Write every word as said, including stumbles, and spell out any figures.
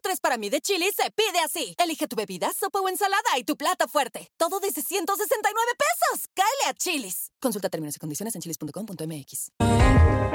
tres para mí de Chili's se pide así. Elige tu bebida, sopa o ensalada y tu plato fuerte. Todo desde ciento sesenta y nueve pesos. ¡Cáele a Chili's! Consulta términos y condiciones en chilis punto com punto m x.